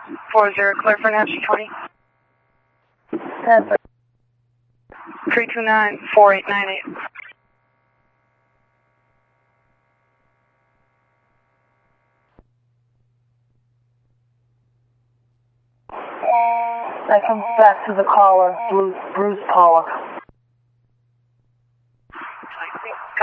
40, clear for National 20. 329-4898. That comes back to the caller, Bruce Pollock.